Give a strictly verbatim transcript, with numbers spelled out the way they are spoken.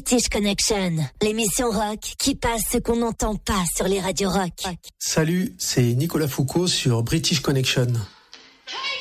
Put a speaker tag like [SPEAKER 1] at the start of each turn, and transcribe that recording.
[SPEAKER 1] British Connection, l'émission rock qui passe ce qu'on n'entend pas sur les radios rock.
[SPEAKER 2] Salut, c'est Nicolas Foucault sur British Connection.